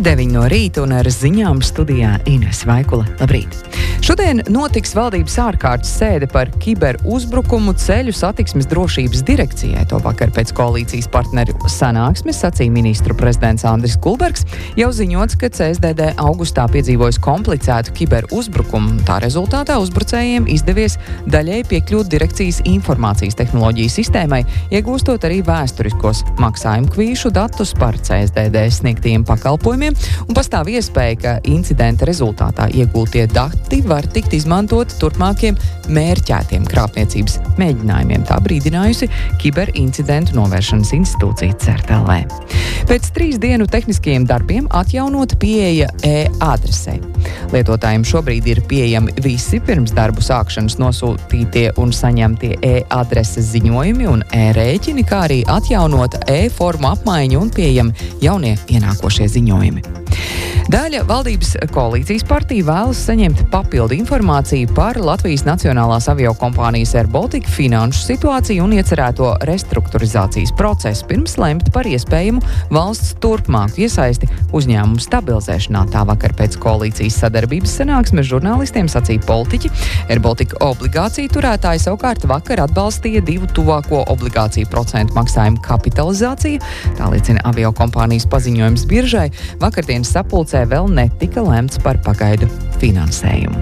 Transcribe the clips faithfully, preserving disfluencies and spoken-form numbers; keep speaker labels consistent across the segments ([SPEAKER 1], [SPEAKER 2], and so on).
[SPEAKER 1] deviņi no rīta un ar ziņām studijā Ines Vaikula. Labrīt! Šodien notiks valdības ārkārtas sēde par kiberuzbrukumu ceļu satiksmes drošības direkcijai. To vakar pēc koalīcijas partneru sanāksmes sacīja ministru prezidents Andris Kulbergs. Jau ziņots, ka C S D D augustā piedzīvojis komplicētu kiberuzbrukumu. Tā rezultātā uzbrucējiem izdevies daļēji piekļūt direkcijas informācijas tehnoloģiju sistēmai, iegūstot arī vēsturiskos maksājumu kvīšu datus par C S D D sniegtajiem pakalpojumiem, un pastāv iespēja, ka incidenta rezultātā iegūtie dati var tikt izmantot turpmākiem mērķētiem krāpniecības mēģinājumiem. Tā brīdinājusi Kiberincidentu novēršanas institūcija C E R T L V. Pēc trīs dienu tehniskajiem darbiem atjaunota pieeja e-adresei. Lietotājiem šobrīd ir pieejami visi pirms darbu sākšanas nosūtītie un saņemtie e-adreses ziņojumi un e-rēķini, kā arī atjaunota e-formu apmaiņa un pieejami jaunie ienākošie ziņojumi. Daļa valdības koalīcijas partija vēlas saņemt papildu informāciju par Latvijas Nacionālās aviokompānijas Air Baltica finanšu situāciju un iecerēto restruktūrizācijas procesu pirms lemt par iespējamu valsts turpmāku iesaisti uzņēmumu stabilizēšanā. Tā vakar pēc koalīcijas sadarbības sanāksmes žurnālistiem sacīja politiķi. Air Baltica obligāciju turētāji savukārt vakar atbalstīja divu tuvāko obligāciju procentu maksājumu kapitalizāciju. Tā liecina aviokompānijas paziņojums biržai. Vakardienas sapulcē vēl netika lemts par pagaidu finansējumu.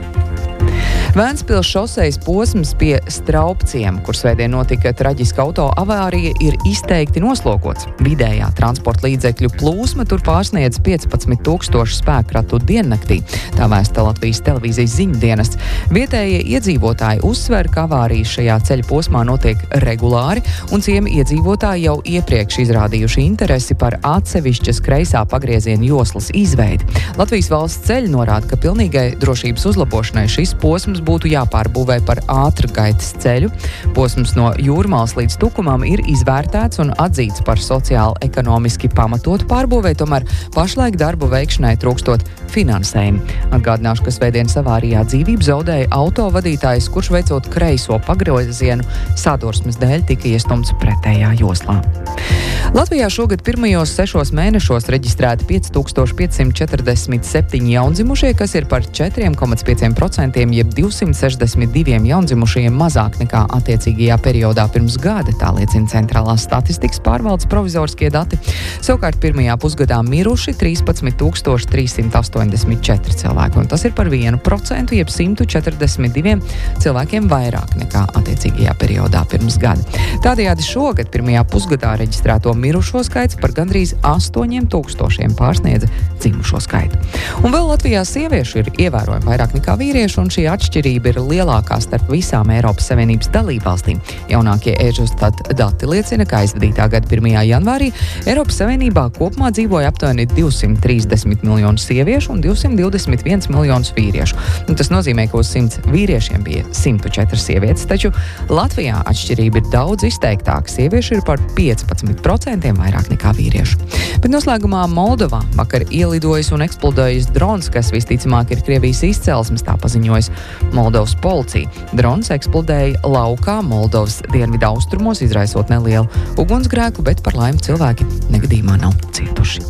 [SPEAKER 1] Vēncpils šosejas posms pie Straupciem, kur svētdien notika traģiska auto avārija, ir izteikti noslogots. Vidējā transporta līdzekļu plūsma tur pārsniedz piecpadsmit tūkstošu spēkratu diennaktī. Tā vēsta Latvijas televīzijas ziņu dienests. Vietējie iedzīvotāji uzsver, ka avārijas šajā ceļa posmā notiek regulāri, un ciemi iedzīvotāji jau iepriekš izrādījuši interesi par atsevišķas kreisā pagrieziena joslas izveidi. Latvijas valsts ceļi norāda, ka pilnīgai drošības uzlabošanai šis posms būtu jāpārbūvē par ātrgaitas ceļu. Posms no Jūrmālas līdz Tukumam ir izvērtēts un atzīts par sociāli ekonomiski pamatotu pārbūvē, tomēr pašlaik darbu veikšanai trūkstot finansējumu. Atgādināšu, ka svētdienas avārijā dzīvību zaudēja autovadītājs, kurš veicot kreiso pagriezienu sadursmes dēļ tika iestumts pretējā joslā. Latvijā šogad pirmajos sešos mēnešos reģistrēti pieci tūkstoši piecsimt četrdesmit septiņi jaundzimušie, kas ir par četri komats pieci procenti, jeb divsimt sešdesmit divi jaundzimušajiem mazāk nekā attiecīgajā periodā pirms gada, tā liecina Centrālās statistikas pārvaldes provizoriskie dati. Savukārt pirmajā pusgadā miruši trīspadsmit tūkstoši trīssimt astoņdesmit četri cilvēki, un tas ir par vienu procentu, jeb simt četrdesmit diviem cilvēkiem vairāk nekā attiecīgajā periodā pirms gada. Tādējādi šogad pirmajā pusgadā reģistrēto mirušo skaits par gandrīz astoņiem tūkstošiem pārsniedza dzimušo skaitu. Un vēl Latvijā sieviešu ir ievērojami vairāk nekā vīriešu, un šī atšķirība ir lielākā starp visām Eiropas Savienības dalībvalstīm. Jaunākie Eurostat dati liecina, ka aizvadītā gada pirmajā janvārī Eiropas Savienībā kopumā dzīvoja aptuveni divsimt trīsdesmit miljonu sieviešu un divsimt divdesmit viens miljonus vīriešu. Un tas nozīmē, ka uz simts vīriešiem bija simt četri sievietes, taču Latvijā atšķirība ir daudz izteiktāka. Sieviešu ir par piecpadsmit procentiem vairāk nekā vīriešu. Bet noslēgumā Moldovā vakar ielidojis un eksplodējis drons, kas visticamāk ir Krievijas izcelsmes, tā paziņojas Moldovas policija. Drons eksplodēja laukā Moldovas dienvidu austrumos, izraisot nelielu ugunsgrēku, bet par laimi cilvēki negadījumā nav cietuši.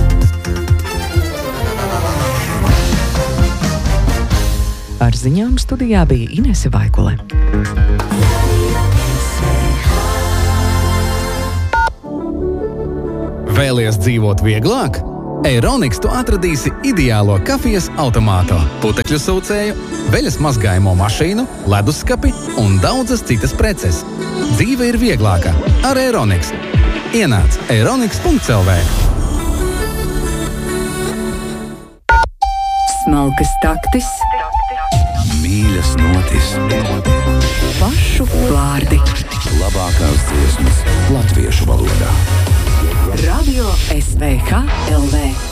[SPEAKER 1] Ar ziņām studijā bija Inese Vaikule.
[SPEAKER 2] Vēlies dzīvot vieglāk? Euroniks tu atradīsi ideālo kafijas automātu, putekļu sūcēju, veļas mazgājumu mašīnu, leduskapi un daudzas citas preces. Dzīve ir vieglāka ar Euroniks. Ienāc euroniks punkts el vē.
[SPEAKER 1] Smalkas taktis,
[SPEAKER 3] mīļas notis,
[SPEAKER 1] pašu vārdi,
[SPEAKER 3] labākās dziesmas latviešu valodā.
[SPEAKER 1] Radio S V H L V.